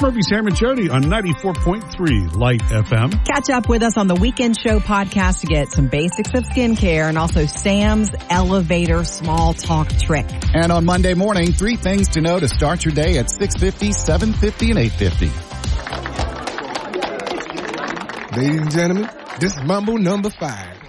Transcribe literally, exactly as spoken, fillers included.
Murphy, Sam, and Jody on ninety-four point three Light F M. Catch up with us on the Weekend Show podcast to get some basics of skincare and also Sam's elevator small talk trick. And on Monday morning, three things to know to start your day at six fifty, seven fifty, and eight fifty. Ladies and gentlemen, this is Mambo number five.